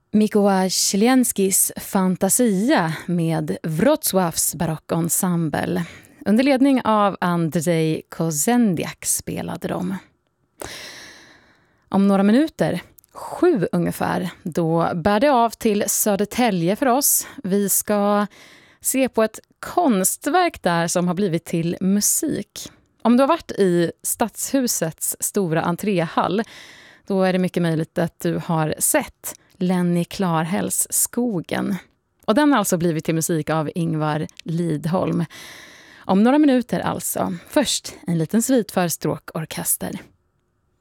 Mikołaj Zielińskis Fantasia med Wrocławs barockensemble. Under ledning av Andrzej Kozendiak spelade de. Om några minuter, 7 ungefär, då bär det av till Södertälje för oss. Vi ska se på ett konstverk där som har blivit till musik. Om du har varit i Stadshusets stora entréhall, då är det mycket möjligt att du har sett Lenny Klarhälls Skogen. Och den har alltså blivit till musik av Ingvar Lidholm. Om några minuter alltså. Först en liten svit för stråkorkester.